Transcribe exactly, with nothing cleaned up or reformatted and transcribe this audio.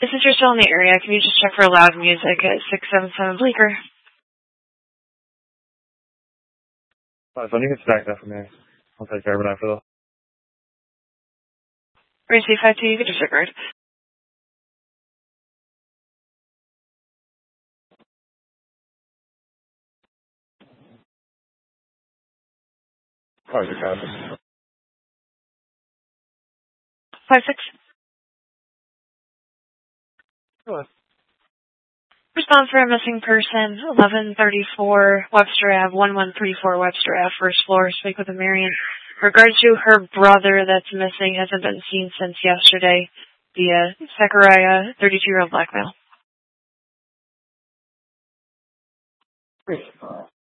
Since you're still in the area, can you just check for loud music at six seven seven Bleecker? Alright, so you can stack that for me. I'll take care of it after that. Race C five two, you can disregard. Alright, you got it. five six. Go ahead. Response for a missing person, eleven thirty-four Webster Ave, one one three four Webster Ave, first floor. Speak with a Marion. Regards to her brother that's missing, hasn't been seen since yesterday via Zechariah, thirty-two-year-old black male.